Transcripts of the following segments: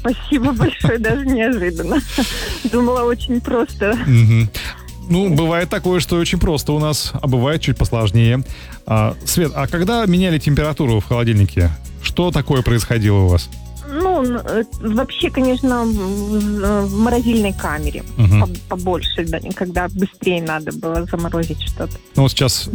Спасибо большое, даже неожиданно. Думала, очень просто. Ну, бывает такое, что очень просто у нас, а бывает чуть посложнее. Свет, а когда меняли температуру в холодильнике, что такое происходило у вас? Ну, вообще, конечно, в морозильной камере побольше, да, когда быстрее надо было заморозить что-то. Ну, вот сейчас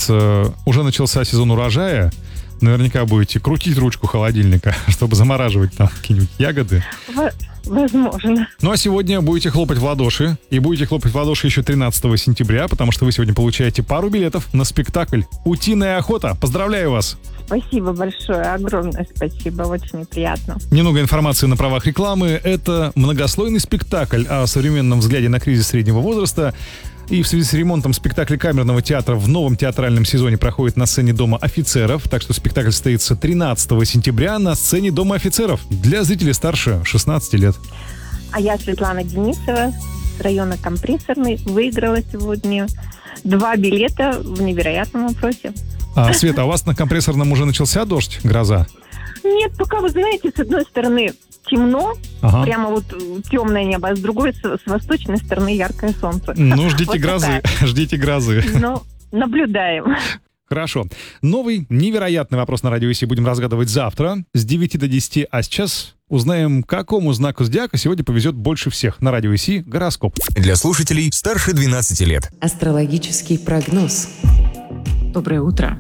уже начался сезон урожая. Наверняка будете крутить ручку холодильника, чтобы замораживать там какие-нибудь ягоды. Возможно. Ну, а сегодня будете хлопать в ладоши. И будете хлопать в ладоши еще 13 сентября, потому что вы сегодня получаете пару билетов на спектакль «Утиная охота». Поздравляю вас! Спасибо большое, огромное спасибо, очень приятно. Немного информации на правах рекламы. Это многослойный спектакль о современном взгляде на кризис среднего возраста. И в связи с ремонтом спектакля камерного театра в новом театральном сезоне проходит на сцене Дома офицеров. Так что спектакль состоится 13 сентября на сцене Дома офицеров для зрителей старше 16 лет. А я, Светлана Денисова, с района Компрессорный, выиграла сегодня 2 билета в невероятном вопросе. Света, а у вас на Компрессорном уже начался дождь, гроза? Нет, пока, вы знаете, с одной стороны темно, прямо вот темное небо, а с другой, с восточной стороны, яркое солнце. Ну, ждите грозы, ждите грозы. Ну, наблюдаем. Хорошо. Новый невероятный вопрос на Радио ИСИ будем разгадывать завтра с 9 до 10. А сейчас узнаем, какому знаку зодиака сегодня повезет больше всех. На Радио ИСИ гороскоп. Для слушателей старше 12 лет. Астрологический прогноз. Доброе утро.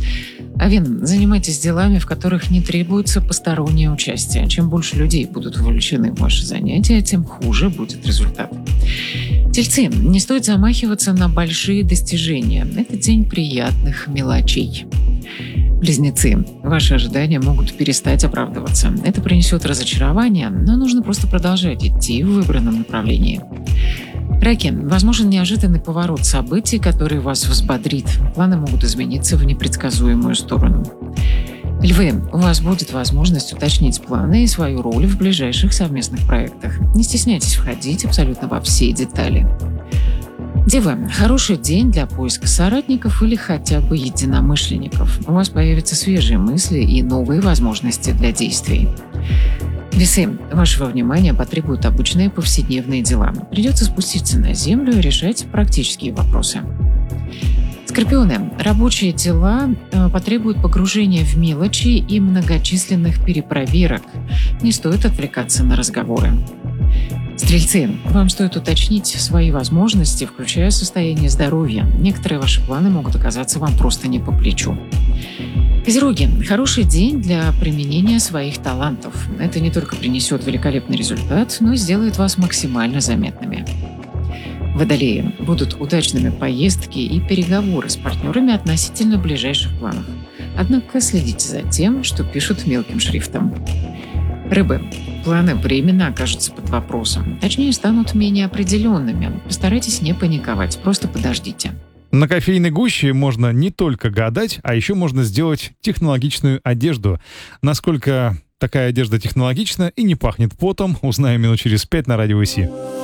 Овен, занимайтесь делами, в которых не требуется постороннее участие. Чем больше людей будут вовлечены в ваши занятия, тем хуже будет результат. Тельцы, не стоит замахиваться на большие достижения. Это день приятных мелочей. Близнецы, ваши ожидания могут перестать оправдываться. Это принесет разочарование, но нужно просто продолжать идти в выбранном направлении. Раки, возможен неожиданный поворот событий, который вас взбодрит. Планы могут измениться в непредсказуемую сторону. Львы, у вас будет возможность уточнить планы и свою роль в ближайших совместных проектах. Не стесняйтесь входить абсолютно во все детали. Девы, хороший день для поиска соратников или хотя бы единомышленников. У вас появятся свежие мысли и новые возможности для действий. Весы, вашего внимания потребуют обычные повседневные дела. Придется спуститься на землю и решать практические вопросы. Скорпионы, рабочие дела потребуют погружения в мелочи и многочисленных перепроверок. Не стоит отвлекаться на разговоры. Стрельцы, вам стоит уточнить свои возможности, включая состояние здоровья. Некоторые ваши планы могут оказаться вам просто не по плечу. Козероги, хороший день для применения своих талантов. Это не только принесет великолепный результат, но и сделает вас максимально заметными. Водолеи, будут удачными поездки и переговоры с партнерами относительно ближайших планов. Однако следите за тем, что пишут мелким шрифтом. Рыбы, планы временно окажутся под вопросом. Точнее, станут менее определенными. Постарайтесь не паниковать, просто подождите. На кофейной гуще можно не только гадать, а еще можно сделать технологичную одежду. Насколько такая одежда технологична и не пахнет потом, узнаем минут через 5 на Радио ИСИ.